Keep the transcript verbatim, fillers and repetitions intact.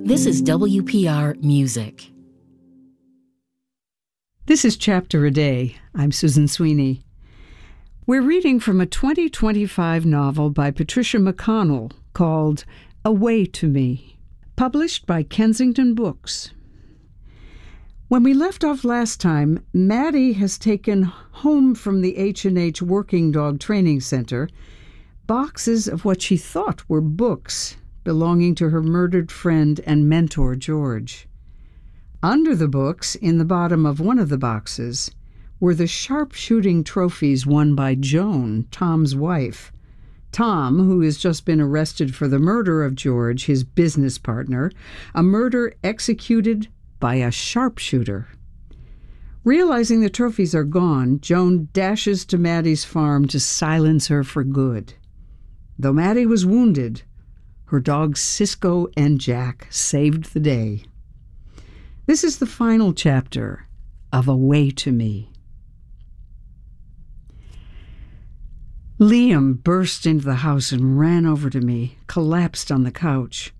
This is W P R Music. This is Chapter a Day. I'm Susan Sweeney. We're reading from a twenty twenty-five novel by Patricia McConnell called Away to Me, published by Kensington Books. When we left off last time, Maddie has taken home from the H and H Working Dog Training Center boxes of what she thought were books belonging to her murdered friend and mentor, George. Under the books, in the bottom of one of the boxes, were the sharpshooting trophies won by Joan, Tom's wife. Tom, who has just been arrested for the murder of George, his business partner, a murder executed by a sharpshooter. Realizing the trophies are gone, Joan dashes to Maddie's farm to silence her for good. Though Maddie was wounded, her dogs Cisco and Jack saved the day. This is the final chapter of Away to Me. Liam burst into the house and ran over to me, collapsed on the couch.